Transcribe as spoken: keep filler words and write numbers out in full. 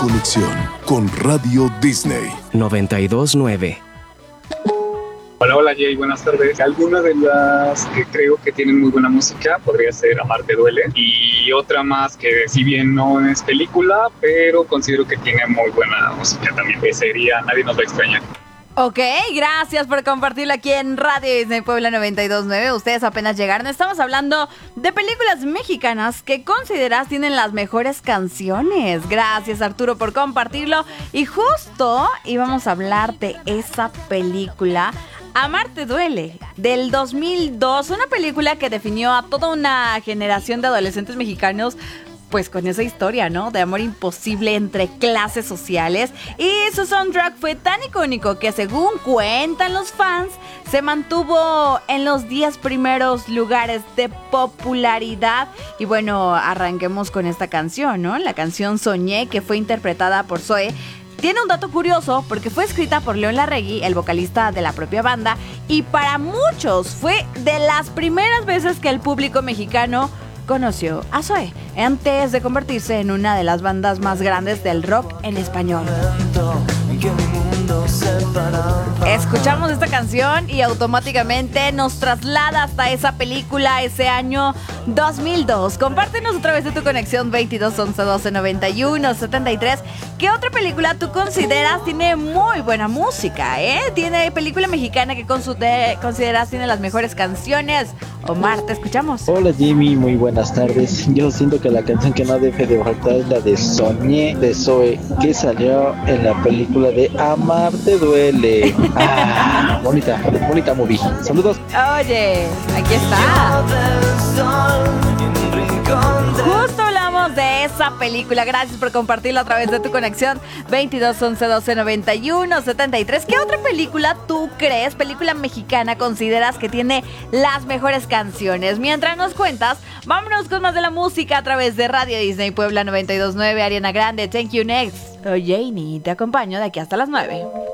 conexión con Radio Disney noventa y dos punto nueve. Hola, hola Jay, buenas tardes. Algunas de las que creo que tienen muy buena música podría ser Amarte Duele, y otra más que si bien no es película, pero considero que tiene muy buena música también, que sería Nadie nos va a extrañar. Ok, gracias por compartirlo aquí en Radio Disney Puebla noventa y dos punto nueve. Ustedes apenas llegaron. Estamos hablando de películas mexicanas que consideras tienen las mejores canciones. Gracias, Arturo, por compartirlo. Y justo íbamos a hablar de esa película, Amarte Duele, del dos mil dos. Una película que definió a toda una generación de adolescentes mexicanos, pues con esa historia, ¿no? De amor imposible entre clases sociales. Y su soundtrack fue tan icónico que, según cuentan los fans, se mantuvo en los diez primeros lugares de popularidad. Y bueno, arranquemos con esta canción, ¿no? La canción Soñé, que fue interpretada por Zoe. Tiene un dato curioso porque fue escrita por León Larregui, el vocalista de la propia banda, y para muchos fue de las primeras veces que el público mexicano conoció a Zoe, antes de convertirse en una de las bandas más grandes del rock en español. Escuchamos esta canción y automáticamente nos traslada hasta esa película, ese año dos mil dos. Compártenos a través de tu conexión veintidós once doce noventa y uno setenta y tres. ¿Qué otra película tú consideras tiene muy buena música, eh? Tiene película mexicana que consideras tiene las mejores canciones. Omar, te escuchamos. Hola Jimmy, muy buenas tardes. Yo siento que la canción que no debe de faltar es la de Soñé de Zoe, que salió en la película de Amarte Duele. Ah, bonita, bonita movie. Saludos. Oye, aquí está. Justo hablamos de esa película. Gracias por compartirlo a través de tu conexión veintidós once doce noventa y uno setenta y tres. ¿Qué otra película tú crees, película mexicana, consideras que tiene las mejores canciones? Mientras nos cuentas, vámonos con más de la música a través de Radio Disney Puebla noventa y dos punto nueve. Ariana Grande, Thank You Next. Oh, Janie, te acompaño de aquí hasta las nueve.